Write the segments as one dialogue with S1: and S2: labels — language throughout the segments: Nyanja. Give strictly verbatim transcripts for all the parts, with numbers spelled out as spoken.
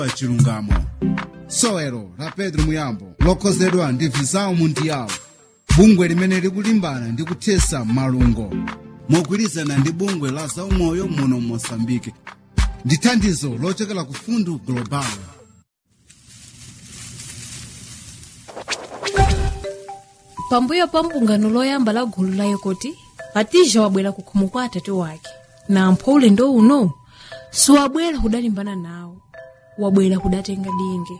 S1: chilungamo. Sowelo la Pedro Muyambo lokhozedwa ndi Visao Mundial, bungwe limene likulimbana ndi kuthesa malungo mogwirizana ndi bungwe la zaumoyo muno Mozambique ndi thandizo lochokera ku Fundu Global.
S2: Pambuyo pa mpungano loyamba la gulu la Yekoti, Hatija wabwera kukhomo kwa atatu wake, na mphoule ndo uno siwabwera kudalimbana nawo, wabwera kudatenga dinge.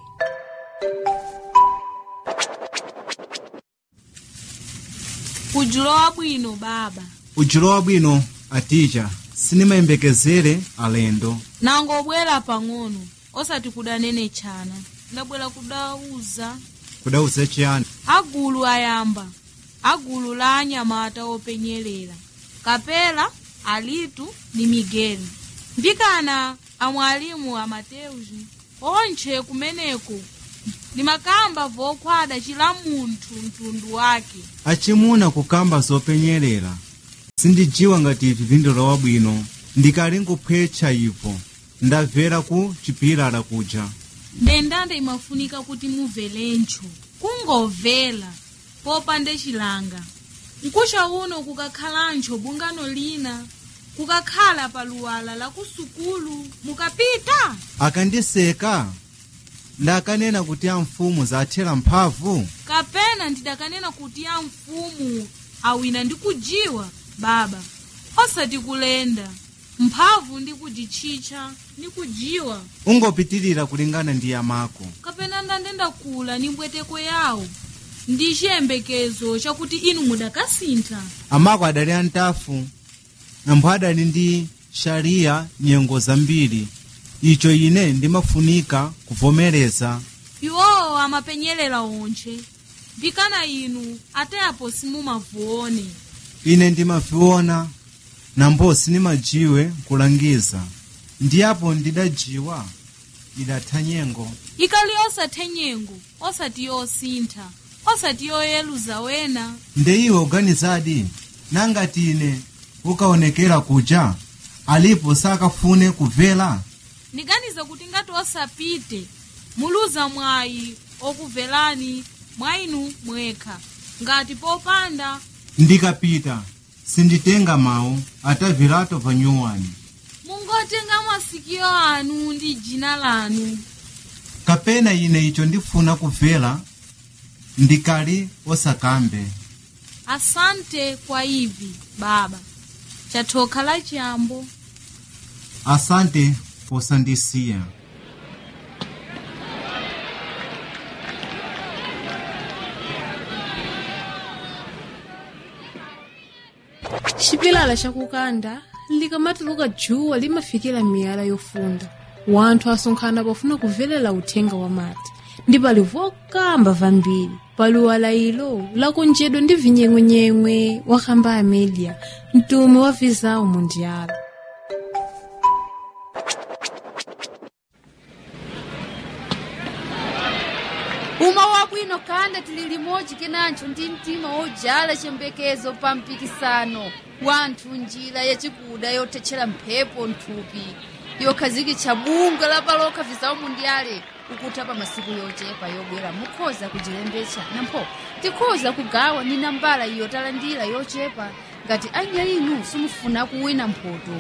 S3: Ujulowa bwino baba.
S1: Ujulowa bwino Hatija, sinimayembekezere alendo.
S3: Nango bwera pang'ono, osati kudanene chana, ndabwera kudauza.
S1: Kudauza chiyani?
S3: Agulu ayamba, agulu la anyamata openyerera, Kapela, Alitu ni Migeli. Mbikana amwalimu a Mateuzi, onche kumeneko, ni makamba vokwada chila muntu mtundu wake.
S1: Achimuna kukamba zopenyerera, sindijiwa ngati ivi vindulowa bwino, ndikali nkupwecha ipo, ndavera ku chipilala kuja.
S3: Ndendanda imafunika kuti muvelencho, kungovela, popa nde chilanga. Nkusha uno kukakhalancho bungano lina, kukakhala paluwala la kusukulu, mukapita?
S1: Akandiseka, ndakanena kuti ya mfumu zathera mphavu?
S3: Kapena ndidakanena kuti ya mfumu awina ndi kujiwa, baba. Osati kulenda, mphavu ndi kujichicha, ndi kujiwa.
S1: Ungopitilira kulingana ndi yamako.
S3: Kapena ndandenda kula ni mbweteko yawo. Ndi chiyembekezo chakuti inu mudakasintha.
S1: Amako adali antafu, nambo adali ndi sharia nyengo zambiri. Icho ine ndimafunika kuvomereza.
S3: Iwo amapenyerera onche. Bikana inu atayapo simumavuone.
S1: Ine ndimaviona, nambo sinimajiwe kulangiza. Ndiyapo ndidajiwa, idatha nyengo.
S3: Ikali osathe nyengo, osati yosintha, osati yoyeluza wena.
S1: Nde iwe uganizadi, nangati ine ukaonekera kuja, alipo sakafune kuvela.
S3: Niganiza kuti ngati osapite, muluza mwayi okuvelani mwainu mwekha, ngati popanda.
S1: Ndikapita, sinditenga mawu, atavilato vanyuwani.
S3: Mungotenga masikio anu ndi jina lanu.
S1: Kapena ine icho ndifuna kuvela, ndikali osakambe.
S3: Asante kwa hivi, baba. Chathoka la chambo.
S1: Asante posandisiya.
S2: Chipilala chakukanda likamatuluka juwa limafikira miyala yofunda. Wanthu asonkhana pofuna kuvelela uthenga wa mati. Ndi pali vokamba vambiri, paluwala ilo lakonjedwa ndi vinyengwenyengwe wakamba a media, mtume wa Visao Mundial.
S4: Uma wabwino kanda tililimoji kenancho ndi mtima ojala chembekezo pa mpikisano wanthu njira yachikuda yotechera mphepo nthupi yokhaziki cha bunga la paloka Visao Mundiale ukuta pa masiku yochepa yobwera mukhoza kujilembetsa nampho tikhoza kugawa ni nambala iyo talandira yochepa ngati anya inu simufuna kuwina mphoto.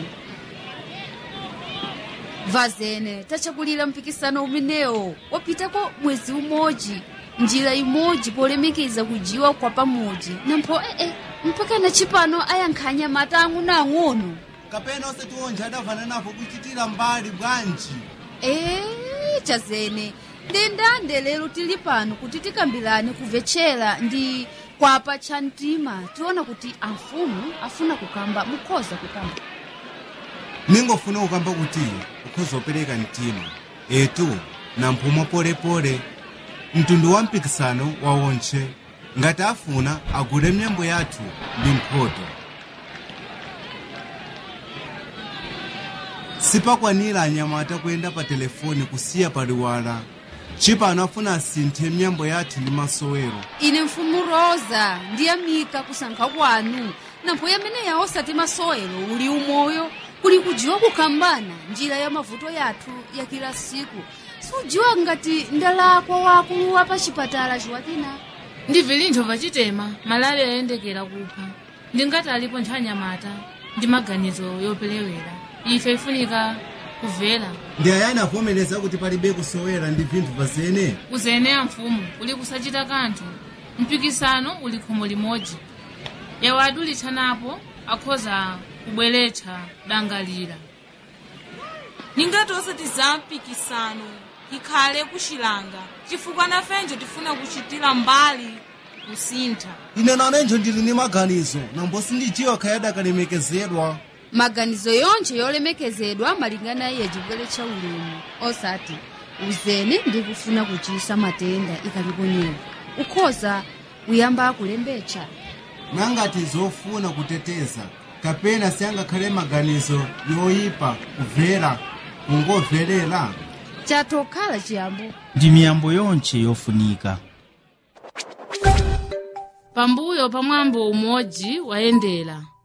S4: Vazene tachakulira mpikisano umenewo wapitako mwezi umoji, njira imoji polemikiza kujiwa kwa pamoji nampho eh eh mpaka na chipano ayankhanya matangu na ang'ono.
S1: Kapena osati onje adavana napo kuchitira mbali bwanji.
S4: Eh, chazene ndendande lero tili pano kuti tikambilane kuvechera ndi kwapa cha mtima tiona kuti amfumu afuna kukamba mukhoza kukamba.
S1: Ningofuna kukamba kuti ukhoza opereka mtima etu na mphumo polepole mtundu wa mpikisano wa onche ngati afuna agule myambo yathu ndi mphoto. Sipakwanira anyamata kuyenda pa telefoni kusiya paliwala. Chipano afuna asinthe myambo yathu ndi masowero.
S4: Ine mfumu Rosa ndiyamika kusankha kwanu nampho yamene yaosati masowero uli umoyo kuli kujiwa kukambana njira ya mavuto yathu ya kila siku sujiwa ngati ndalakwa wakulu wa pa chipatala chiwakina.
S3: ndi vilintho vachitema malaria yayendekera kupha ndingati alipo nthanyamata ndi maganizo yopelewera ife ifunika kuvela.
S1: ndi ayani avomereza kuti palibe kusowera ndi vinthu pazene
S3: kuzene ya mfumu uli kusachita kanthu mpikisano uli khomo limodzi yawo adulitsanapo akhoza kubweretsa dangalira.
S5: ningati osati za mpikisano ikhale kuchilanga chifukwa nafenjo tifuna kuchitira mbali kusintha.
S1: ine nanenjo ndili ni maganizo nambo sindijiwa khayada kalemekezedwa.
S4: Maganizo yonche yolemekezedwa malingana iye chibweretsa ulemu osati uzene ndi kufuna kuchisa matenda ikalipo nyewo ukhoza kuyamba kulembetsa.
S1: nangati zofuna kuteteza kapena siyangakhale maganizo yoyipa kuvera kungovelela
S4: chatokhala chiyambo
S6: ndi miyambo yonche yofunika.
S3: pambuyo pamwambo umodzi wayendera